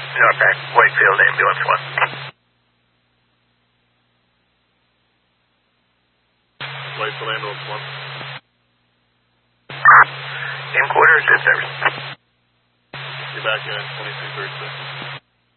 Norpac, Whitefield, ambulance 1. Whitefield, ambulance 1. In quarters, is service. You're back in 2236.